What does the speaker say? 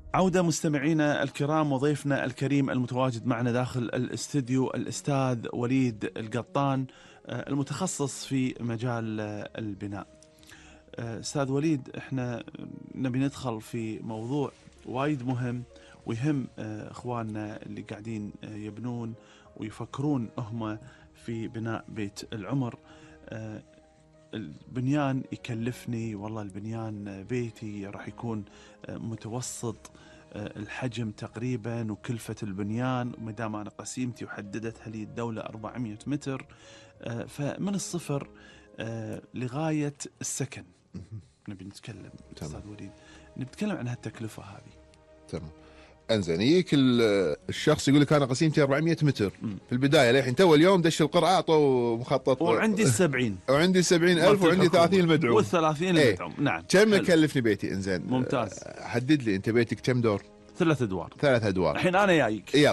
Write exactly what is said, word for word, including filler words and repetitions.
عودة مستمعينا الكرام، وضيفنا الكريم المتواجد معنا داخل الاستديو الأستاذ وليد القطان المتخصص في مجال البناء. أستاذ وليد، احنا نبي ندخل في موضوع وايد مهم ويهم اخواننا اللي قاعدين يبنون ويفكرون هم في بناء بيت العمر. البنيان يكلفني، والله البنيان بيتي راح يكون متوسط الحجم تقريبا وكلفة البنيان، مدام أنا قسيمتي وحددتها لي الدولة أربعمية متر، فمن الصفر لغاية السكن نبي نتكلم. أستاذ وليد، نتكلم عن هالتكلفة هذه. تمام. انزين، يجيك الشخص يقول لك انا قسيمتي أربعمية متر م. في البدايه، للحين تو اليوم دش القرعه اعطوا مخطط وعندي السبعين وعندي السبعين ألف وعندي ثلاثين المدعوم والثلاثين ايه. المدعوم. نعم. كم يكلفني بيتي؟ انزين ممتاز. حدد لي انت بيتك كم دور؟ ثلاث ادوار. ثلاث ادوار. الحين انا جايك. يلا